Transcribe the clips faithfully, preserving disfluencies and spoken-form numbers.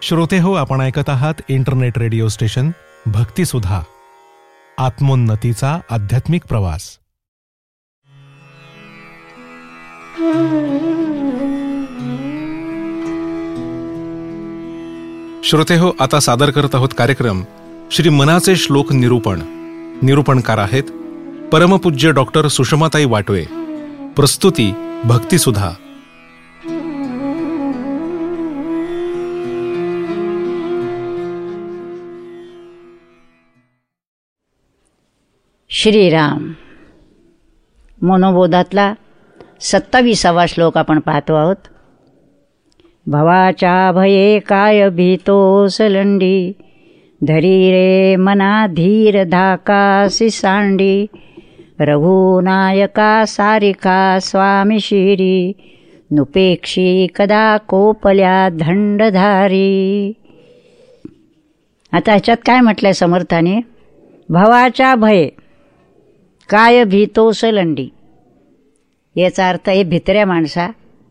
श्रोते हो, आपण ऐकत आहात इंटरनेट रेडिओ स्टेशन भक्तिसुधा, आत्मोन्नतीचा आध्यात्मिक प्रवास. श्रोते हो, आता सादर करत आहोत कार्यक्रम श्री मनाचे श्लोक निरूपण. निरूपणकार आहेत परमपूज्य डॉक्टर सुषमाताई वाटवे. प्रस्तुती भक्तिसुधा. श्रीराम मनोबोधातला सत्तावीसावा श्लोक आपण पाहतो आहोत. भवाच्या भये काय भीतोस लंडी, धरी रे मना धीर धाकासी सांडी, रघुनायका सारिका स्वामी शिरी, नुपेक्षी कदा कोपल्या दंडधारी. आता ह्याच्यात काय म्हटलंय समर्थाने? भवाच्या भये काय भीतोस लंडी. याचा अर्थ आहे, भित्र्या माणसा,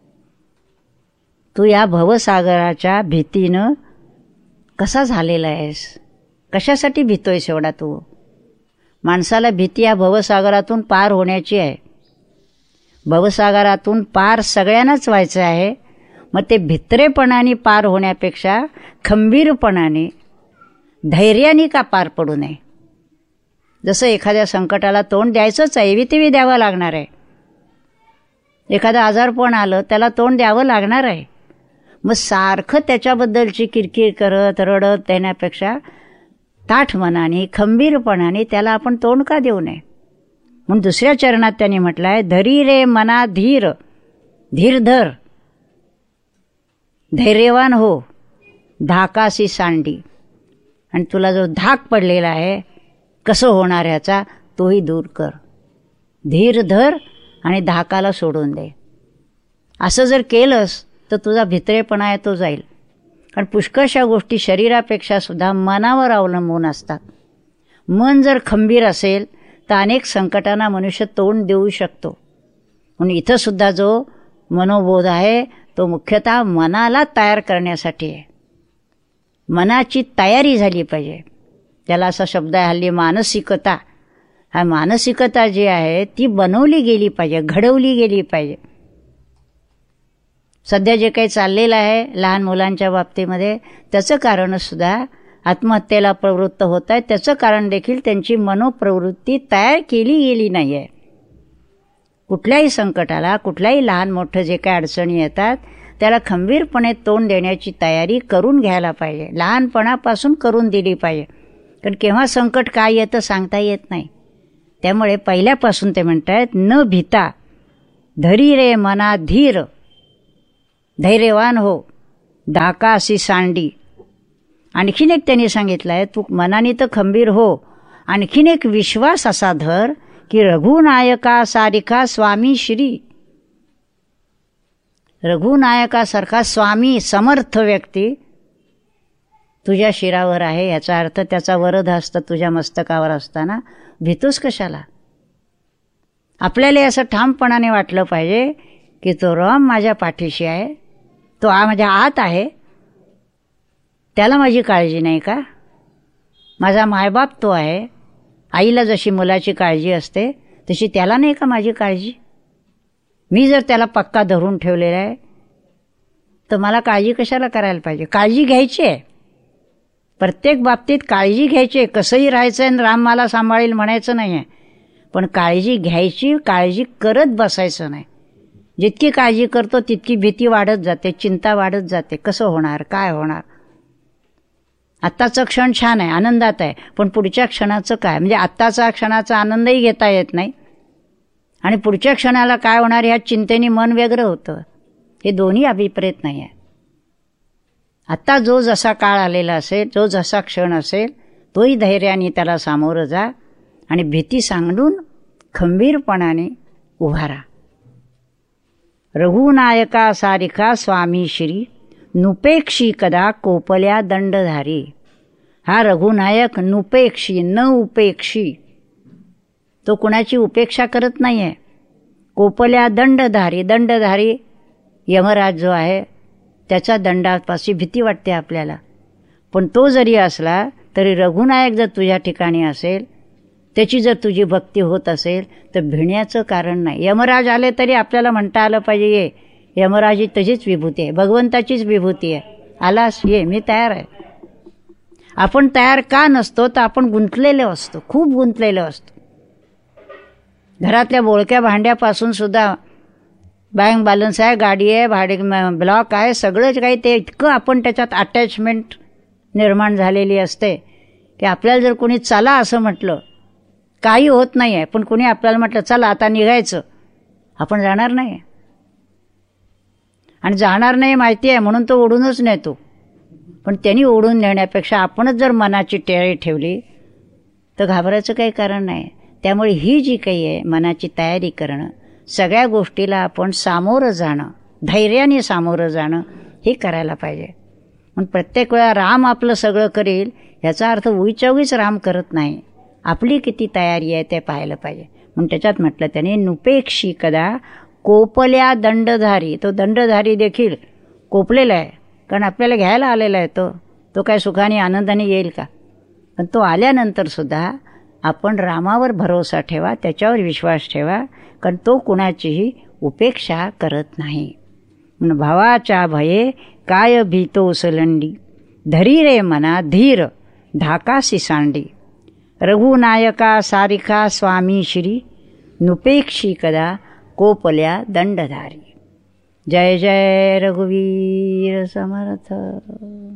तू या भवसागराच्या भीतीनं कसा झालेला आहेस? कशासाठी भीतोयस एवढा तू? माणसाला भीती या भवसागरातून पार होण्याची आहे. भवसागरातून पार सगळ्यांनाच व्हायचं आहे. मग ते भित्रेपणाने पार होण्यापेक्षा खंबीरपणाने, धैर्याने का पार पडू नये? जसं एखाद्या संकटाला तोंड द्यायचंच आहे, एवी तेवी द्यावं लागणार आहे. एखादं आजारपण आलं, त्याला तोंड द्यावं लागणार आहे. मग सारखं त्याच्याबद्दलची किरकिर करत रडत देण्यापेक्षा ताठ मनाने, खंबीरपणाने त्याला आपण तोंड का देऊ नये? म्हणून दुसऱ्या चरणात त्यांनी म्हटलं आहे, धरी रे मना धीर, धीर धर, धैर्यवान हो, धाकासी सांडी. आणि तुला जो धाक पडलेला आहे, कसं होणार ह्याचा, तोही दूर कर. धीर धर आणि धाकाला सोडून दे. असं जर केलंस तर तुझा भित्रेपणा आहे तो जाईल. कारण पुष्कळशा गोष्टी शरीरापेक्षा सुद्धा मनावर अवलंबून असतात. मन जर खंबीर असेल तर अनेक संकटांना मनुष्य तोंड देऊ शकतो. म्हणून इथं सुद्धा जो मनोबोध आहे तो मुख्यतः मनाला तयार करण्यासाठी आहे. मनाची तयारी झाली पाहिजे. त्याला असा शब्द आहे हल्ली मानसिकता. हा मानसिकता जी आहे ती बनवली गेली पाहिजे, घडवली गेली पाहिजे. सध्या जे काही चाललेलं आहे लहान मुलांच्या बाबतीमध्ये, त्याचं कारणसुद्धा आत्महत्येला प्रवृत्त होत आहे. त्याचं कारण देखील त्यांची मनोप्रवृत्ती तयार केली गेली नाही आहे. कुठल्याही संकटाला, कुठल्याही लहान मोठं जे काही अडचणी येतात त्याला खंबीरपणे तोंड देण्याची तयारी करून घ्यायला पाहिजे. लहानपणापासून करून दिली पाहिजे. कारण केव्हा संकट काय येतं सांगता येत नाही. त्यामुळे पहिल्यापासून ते म्हणतायत, न भीता धरी रे मना धीर, धैर्यवान हो, धाकासी सांडी. आणखीन एक त्यांनी सांगितलं आहे, तू मनाने तर खंबीर हो, आणखीन एक विश्वास असा धर की रघुनायका सारिका स्वामी श्री. रघुनायकासारखा स्वामी, समर्थ व्यक्ती तुझ्या शिरावर आहे. याचा अर्थ त्याचा वरदहस्त तुझ्या मस्तकावर असताना भीतोस कशाला? आपल्याला असं ठामपणाने वाटलं पाहिजे की तो राम माझ्या पाठीशी आहे, तो आ माझ्या आत आहे, त्याला माझी काळजी नाही का? माझा मायबाप तो आहे. आईला जशी मुलाची काळजी असते तशी त्याला नाही का माझी काळजी? मी जर त्याला पक्का धरून ठेवलेला आहे तर मला काळजी कशाला करायला पाहिजे? काळजी घ्यायची आहे. प्रत्येक बाबतीत काळजी घ्यायची आहे. कसंही राहायचं आहे, राम मला सांभाळेल म्हणायचं नाही आहे. पण काळजी घ्यायची, काळजी करत बसायचं नाही. जितकी काळजी करतो तितकी भीती वाढत जाते, चिंता वाढत जाते. कसं होणार, काय होणार? आत्ताचं क्षण छान आहे, आनंदात आहे, पण पुढच्या क्षणाचं काय? म्हणजे आत्ताचा क्षणाचा आनंदही घेता येत नाही आणि पुढच्या क्षणाला काय होणार ह्या चिंतेने मन व्यग्र होतं. हे दोन्ही अभिप्रेत नाही आहे. आत्ता जो जसा काळ आलेला असेल, जो जसा क्षण असेल, तोही धैर्याने त्याला सामोरं जा आणि भीती सांगून खंबीरपणाने उभा राहा. रघुनायका सारिका स्वामी श्री, नुपेक्षी कदा कोपल्या दंडधारी. हा रघुनायक नुपेक्षी, न उपेक्षी, तो कुणाची उपेक्षा करत नाही आहे. कोपल्या दंडधारी, दंडधारी यमराज जो आहे त्याचा दंडापाशी भीती वाटते आपल्याला. पण तो जरी असला तरी रघुनायक जर तुझ्या ठिकाणी असेल, त्याची जर तुझी भक्ती होत असेल तर भिण्याचं कारण नाही. यमराज आले तरी आपल्याला म्हणता आलं पाहिजे, ये यमराज ही तुझीच विभूती आहे, भगवंताचीच विभूती आहे, आलास ये, मी तयार आहे. आपण तयार का नसतो तर आपण गुंतलेलो असतो, खूप गुंतलेलो असतो. घरातल्या बोळक्या भांड्यापासून सुद्धा बँक बॅलन्स आहे, गाडी आहे, भाडे ब्लॉक आहे, सगळंच काही ते इतकं आपण त्याच्यात अटॅचमेंट निर्माण झालेली असते की आपल्याला जर कोणी चला असं म्हटलं, काही होत नाही आहे, पण कोणी आपल्याला म्हटलं चला आता निघायचं, आपण जाणार नाही. आणि जाणार नाही माहिती आहे म्हणून तो ओढूनच नेतो. पण त्यांनी ओढून नेण्यापेक्षा आपणच जर मनाची तयारी ठेवली तर घाबरायचं काही कारण नाही. त्यामुळे ही जी काही आहे मनाची तयारी करणं, सगळ्या गोष्टीला आपण सामोरं जाणं, धैर्याने सामोरं जाणं हे करायला पाहिजे. पण प्रत्येक वेळा राम आपलं सगळं करेल ह्याचा अर्थ उगीच्या उगीच राम करत नाही. आपली किती तयारी आहे ते पाहायला पाहिजे. म्हणून त्याच्यात म्हटलं त्याने नुपेक्षी कदा कोपल्या दंडधारी. तो दंडधारी देखील कोपलेला आहे, कारण आपल्याला घ्यायला आलेला आहे. तो तो काय सुखाने आनंदाने येईल का? पण तो आल्यानंतर सुद्धा आपण रामावर भरोसा ठेवा, त्याच्यावर विश्वास ठेवा, कारण तो कुणाचीही उपेक्षा करत नाही. म्हणून भावाच्या भये काय भीतो सलंडी, धरी रे मना धीर धाकासी सांडी. रघुनायका सारिका स्वामी श्री, नुपेक्षी कदा कोपल्या दंडधारी. जय जय रघुवीर समर्थ.